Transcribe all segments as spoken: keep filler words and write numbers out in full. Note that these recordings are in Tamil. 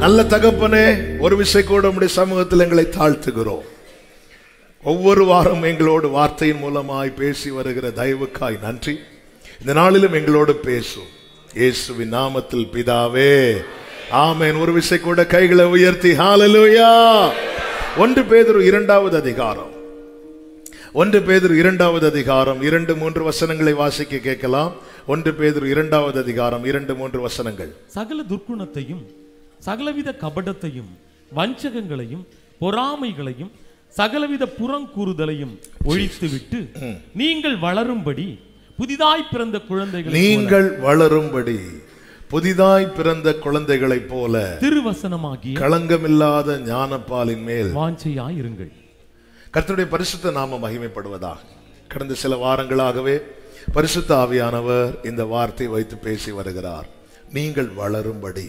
நல்ல தகப்பனே, ஒரு விசை கூட உம்முடைய சமூகத்தில் எங்களை தாழ்த்துகிறோம். ஒவ்வொரு வாரம் எங்களோடு வார்த்தையின் மூலமாய் பேசி வருகிற தயவுக்காய் நன்றி. இந்த நாளிலும் எங்களோடு பேசும் இயேசுவின் நாமத்தில் பிதாவே, ஆமென். ஒரு விசை கூட கைகளை உயர்த்தி ஹல்லேலூயா. ஒன்று பேதுரு இரண்டாவது அதிகாரம் ஒன்று பேதுரு இரண்டாவது அதிகாரம் இரண்டு மூன்று வசனங்களை வாசிக்க கேட்கலாம். ஒன்று பேதுரு இரண்டாவது அதிகாரம் இரண்டு மூன்று வசனங்கள். சகல துர்க்குணத்தையும் சகலவித கபடத்தையும் வஞ்சகங்களையும் பொறாமைகளையும் சகலவித புறங்கூறுதலையும் ஒழித்துவிட்டு நீங்கள் வளரும்படி புதிதாய் பிறந்த குழந்தைகள் நீங்கள் வளரும்படி புதிதாய் பிறந்த குழந்தைகளை போல திருவசனமாகிய களங்கமில்லாத ஞானப்பாலின் மேல் வாஞ்சையாயிருங்கள். கர்த்தருடைய பரிசுத்த நாமம் மகிமைப்படுவதாக. கடந்த சில வாரங்களாகவே பரிசுத்த ஆவியானவர் இந்த வார்த்தை வைத்து பேசி வருகிறார். நீங்கள் வளரும்படி.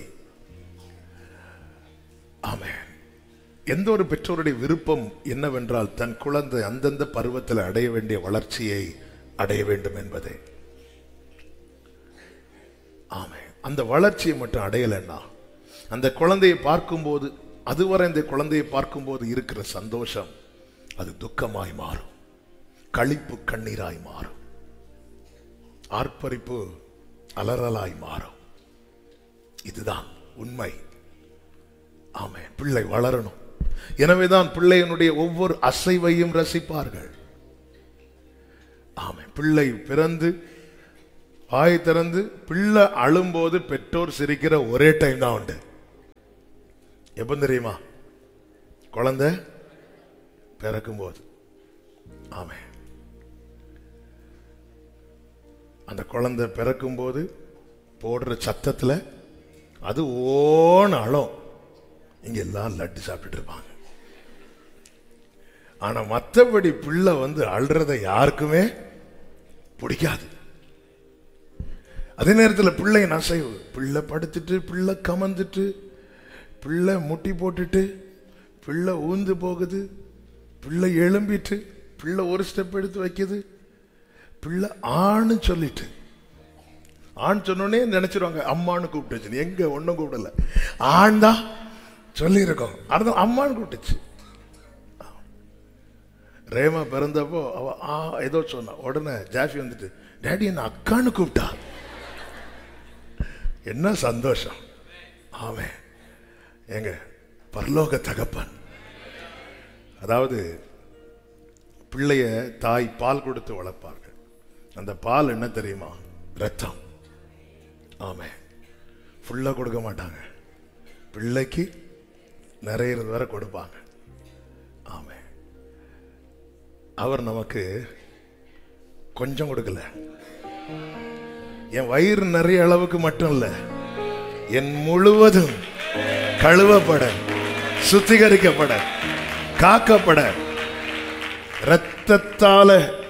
ஆமென். எந்த ஒரு பெற்றோருடைய விருப்பம் என்னவென்றால் தன் குழந்தை அந்தந்த பருவத்தில் அடைய வேண்டிய வளர்ச்சியை அடைய வேண்டும் என்பதே. ஆமென். அந்த வளர்ச்சியை மட்டும் அடையலைன்னா அந்த குழந்தையை பார்க்கும்போது, அதுவரை இந்த குழந்தையை பார்க்கும்போது இருக்கிற சந்தோஷம் அது துக்கமாய் மாறும், களிப்பு கண்ணீராய் மாறும், ஆர்ப்பரிப்பு அலறலாய் மாறும். இதுதான் உண்மை. ஆமென். பிள்ளை வளரணும். எனவேதான் பிள்ளையினுடைய ஒவ்வொரு அசைவையும் ரசிப்பார்கள். ஆமென். பிள்ளை பிறந்து வாய் திறந்து பிள்ளை அழும்போது பெற்றோர் சிரிக்கிற ஒரே டைம் தான் உண்டு. எப்ப தெரியுமா? குழந்தை பிறக்கும் போது. ஆமென். அந்த குழந்தை பிறக்கும் போது போடுற சத்தத்துல அது ஓன அழும். இங்க எல்லாம் லட்டு சாப்பிட்டு இருப்பாங்க. ஆனா மற்றபடி பிள்ளை வந்து அழுறத யாருக்குமே பிடிக்காது. அதே நேரத்தில் பிள்ளை நசைவு, பிள்ளை படுத்துட்டு பிள்ளை கமந்துட்டு பிள்ளை முட்டி போட்டுட்டு பிள்ளை ஊந்து போகுது, பிள்ளை எழும்பிட்டு பிள்ளை ஒரு ஸ்டெப் எடுத்து வைக்குது, பிள்ளை ஆணு சொல்லிட்டு ஆண் சொன்னோடனே நினைச்சிருவாங்க அம்மானு கூப்பிட்டுச்சு. எங்க ஒன்னும் கூப்பிடல, ஆண் தான் சொல்லியிருக்கோம், அதுதான் அம்மானு கூப்பிட்டுச்சு. ரேமா பிறந்தப்போ அவ ஆ ஏதோ சொன்னா, உடனே ஜாஃபி வந்துட்டு டேடி என்ன அக்கான்னு கூப்பிட்டா. என்ன சந்தோஷம். ஆமென். எங்க பரலோக தகப்பன். அதாவது பிள்ளைய தாய் பால் கொடுத்து வளர்ப்பார்கள். அந்த பால் என்ன தெரியுமா? ரத்தம். ஆமென். ஃபுல்லா கொடுக்க மாட்டாங்க, பிள்ளைக்கு நிறைய வரை கொடுப்பாங்க. ஆமென். அவர் நமக்கு கொஞ்சம் கொடுக்கல, என் வயிறு நிறைய அளவுக்கு மட்டும் இல்ல, என் முழுவதும் கழுவப்பட சுத்திகரிக்கப்பட காக்கப்பட இரத்தத்தால